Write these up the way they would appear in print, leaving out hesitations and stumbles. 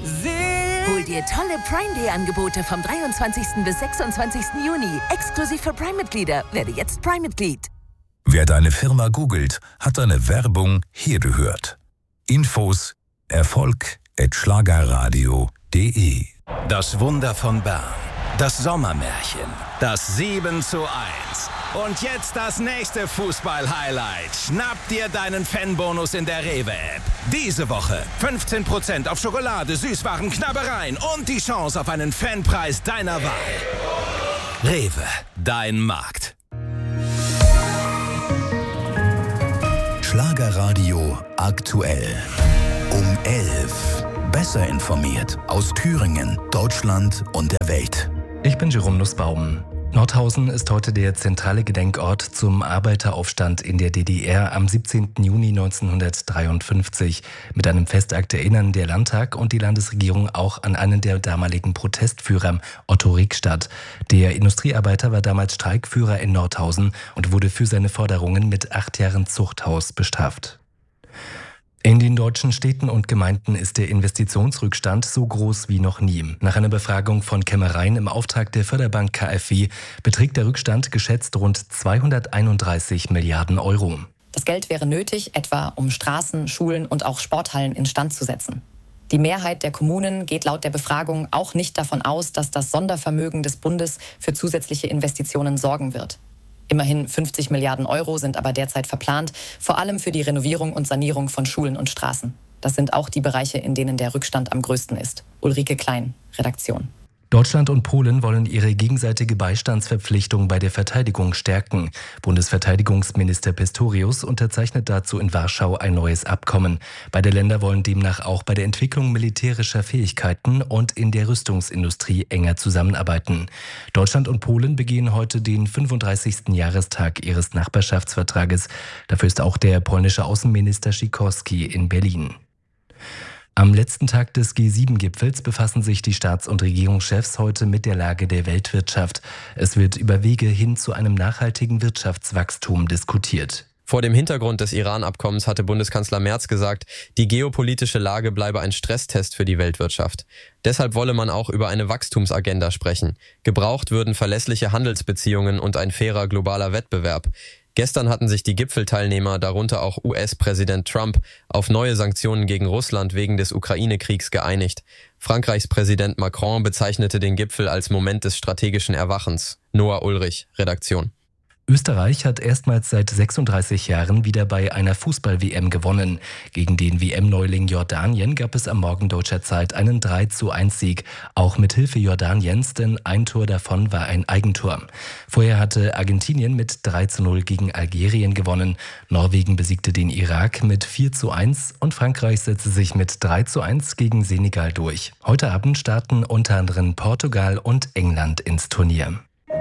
Hol dir tolle Prime Day Angebote vom 23. bis 26. Juni. Exklusiv für Prime-Mitglieder. Werde jetzt Prime-Mitglied. Wer deine Firma googelt, hat deine Werbung hier gehört. Infos erfolg@schlagerradio.de. Das Wunder von Bern. Das Sommermärchen. Das 7:1. Und jetzt das nächste Fußball-Highlight. Schnapp dir deinen Fanbonus in der Rewe-App. Diese Woche 15% auf Schokolade, Süßwaren, Knabbereien und die Chance auf einen Fanpreis deiner Wahl. Rewe, dein Markt. Schlagerradio aktuell. Um 11. Besser informiert aus Thüringen, Deutschland und der Welt. Ich bin Jerome Nussbaum. Nordhausen ist heute der zentrale Gedenkort zum Arbeiteraufstand in der DDR am 17. Juni 1953. Mit einem Festakt erinnern der Landtag und die Landesregierung auch an einen der damaligen Protestführer, Otto Rickstadt. Der Industriearbeiter war damals Streikführer in Nordhausen und wurde für seine Forderungen mit 8 Jahren Zuchthaus bestraft. In den deutschen Städten und Gemeinden ist der Investitionsrückstand so groß wie noch nie. Nach einer Befragung von Kämmereien im Auftrag der Förderbank KfW beträgt der Rückstand geschätzt rund 231 Milliarden Euro. Das Geld wäre nötig, etwa um Straßen, Schulen und auch Sporthallen instand zu setzen. Die Mehrheit der Kommunen geht laut der Befragung auch nicht davon aus, dass das Sondervermögen des Bundes für zusätzliche Investitionen sorgen wird. Immerhin 50 Milliarden Euro sind aber derzeit verplant, vor allem für die Renovierung und Sanierung von Schulen und Straßen. Das sind auch die Bereiche, in denen der Rückstand am größten ist. Ulrike Klein, Redaktion. Deutschland und Polen wollen ihre gegenseitige Beistandsverpflichtung bei der Verteidigung stärken. Bundesverteidigungsminister Pistorius unterzeichnet dazu in Warschau ein neues Abkommen. Beide Länder wollen demnach auch bei der Entwicklung militärischer Fähigkeiten und in der Rüstungsindustrie enger zusammenarbeiten. Deutschland und Polen begehen heute den 35. Jahrestag ihres Nachbarschaftsvertrages. Dafür ist auch der polnische Außenminister Sikorski in Berlin. Am letzten Tag des G7-Gipfels befassen sich die Staats- und Regierungschefs heute mit der Lage der Weltwirtschaft. Es wird über Wege hin zu einem nachhaltigen Wirtschaftswachstum diskutiert. Vor dem Hintergrund des Iran-Abkommens hatte Bundeskanzler Merz gesagt, die geopolitische Lage bleibe ein Stresstest für die Weltwirtschaft. Deshalb wolle man auch über eine Wachstumsagenda sprechen. Gebraucht würden verlässliche Handelsbeziehungen und ein fairer globaler Wettbewerb. Gestern hatten sich die Gipfelteilnehmer, darunter auch US-Präsident Trump, auf neue Sanktionen gegen Russland wegen des Ukraine-Kriegs geeinigt. Frankreichs Präsident Macron bezeichnete den Gipfel als Moment des strategischen Erwachens. Noah Ulrich, Redaktion. Österreich hat erstmals seit 36 Jahren wieder bei einer Fußball-WM gewonnen. Gegen den WM-Neuling Jordanien gab es am Morgen deutscher Zeit einen 3:1-Sieg. Auch mit Hilfe Jordaniens, denn ein Tor davon war ein Eigentor. Vorher hatte Argentinien mit 3:0 gegen Algerien gewonnen. Norwegen besiegte den Irak mit 4:1 und Frankreich setzte sich mit 3:1 gegen Senegal durch. Heute Abend starten unter anderem Portugal und England ins Turnier.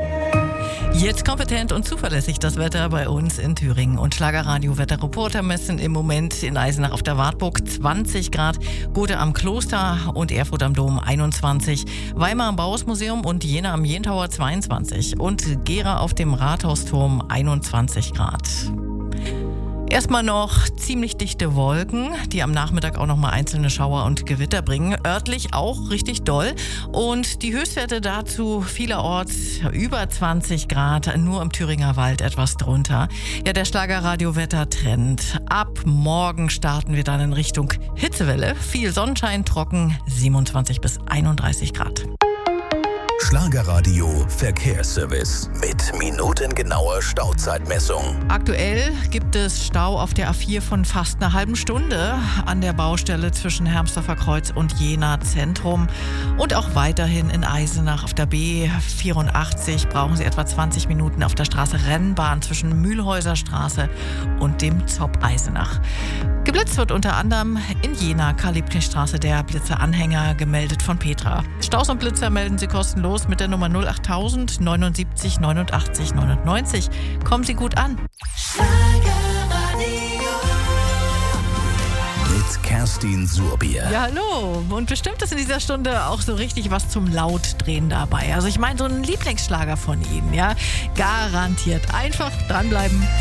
Jetzt kompetent und zuverlässig das Wetter bei uns in Thüringen. Und Schlagerradio-Wetterreporter messen im Moment in Eisenach auf der Wartburg 20 Grad, Gotha am Kloster und Erfurt am Dom 21, Weimar am Bauhausmuseum und Jena am Jentauer 22 und Gera auf dem Rathausturm 21 Grad. Erstmal noch ziemlich dichte Wolken, die am Nachmittag auch noch mal einzelne Schauer und Gewitter bringen. Örtlich auch richtig doll. Und die Höchstwerte dazu vielerorts über 20 Grad, nur im Thüringer Wald etwas drunter. Ja, der Schlagerradio-Wetter-Trend. Ab morgen starten wir dann in Richtung Hitzewelle. Viel Sonnenschein, trocken, 27 bis 31 Grad. Schlagerradio Verkehrsservice mit minutengenauer Stauzeitmessung. Aktuell gibt es Stau auf der A4 von fast einer halben Stunde an der Baustelle zwischen Hermsdorfer Kreuz und Jena Zentrum. Und auch weiterhin in Eisenach auf der B84 brauchen Sie etwa 20 Minuten auf der Straße Rennbahn zwischen Mühlhäuser Straße und dem Zopp Eisenach. Geblitzt wird unter anderem in Jena Karl-Liebknecht-Straße der Blitzeranhänger, gemeldet von Petra. Staus und Blitzer melden Sie kostenlos mit der Nummer 08000 79 89 99. Kommen Sie gut an. Mit Kerstin Surbier. Ja, hallo. Und bestimmt ist in dieser Stunde auch so richtig was zum Lautdrehen dabei. Also ich meine, so ein Lieblingsschlager von Ihnen, ja. Garantiert. Einfach dranbleiben.